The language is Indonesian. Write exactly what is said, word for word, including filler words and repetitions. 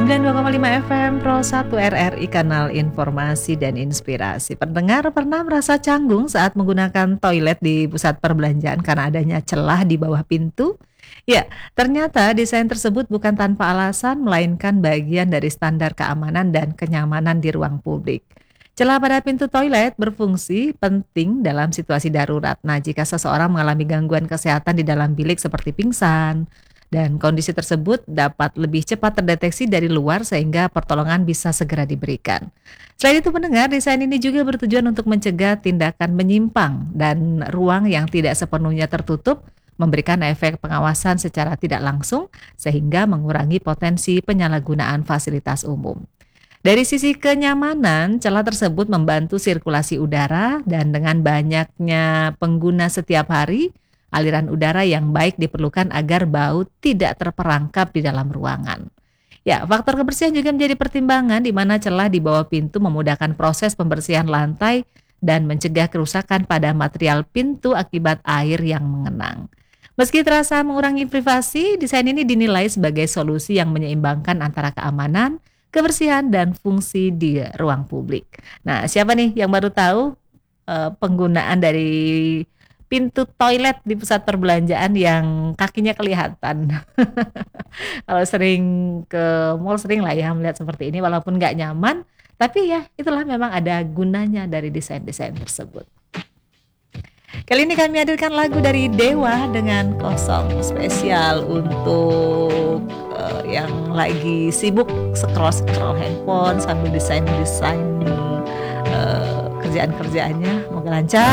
sembilan puluh dua koma lima F M Pro satu R R I, kanal informasi dan inspirasi. Pendengar pernah merasa canggung saat menggunakan toilet di pusat perbelanjaan karena adanya celah di bawah pintu? Ya, ternyata desain tersebut bukan tanpa alasan, melainkan bagian dari standar keamanan dan kenyamanan di ruang publik. Celah pada pintu toilet berfungsi penting dalam situasi darurat. Nah, jika seseorang mengalami gangguan kesehatan di dalam bilik seperti pingsan, dan kondisi tersebut dapat lebih cepat terdeteksi dari luar sehingga pertolongan bisa segera diberikan. Selain itu, pendengar, desain ini juga bertujuan untuk mencegah tindakan menyimpang dan ruang yang tidak sepenuhnya tertutup, memberikan efek pengawasan secara tidak langsung sehingga mengurangi potensi penyalahgunaan fasilitas umum. Dari sisi kenyamanan, celah tersebut membantu sirkulasi udara dan dengan banyaknya pengguna setiap hari, aliran udara yang baik diperlukan agar bau tidak terperangkap di dalam ruangan. Ya, faktor kebersihan juga menjadi pertimbangan di mana celah di bawah pintu memudahkan proses pembersihan lantai dan mencegah kerusakan pada material pintu akibat air yang mengenang. Meski terasa mengurangi privasi, desain ini dinilai sebagai solusi yang menyeimbangkan antara keamanan, kebersihan, dan fungsi di ruang publik. Nah, siapa nih yang baru tahu eh, penggunaan dari pintu toilet di pusat perbelanjaan yang kakinya kelihatan? Kalau sering ke mall, sering lah ya melihat seperti ini, walaupun nggak nyaman, tapi ya itulah memang ada gunanya dari desain-desain tersebut. Kali ini kami hadirkan lagu dari Dewa dengan Kosong, spesial untuk uh, yang lagi sibuk scroll-scroll handphone sambil desain-desain uh, kerjaan-kerjaannya. Moga lancar.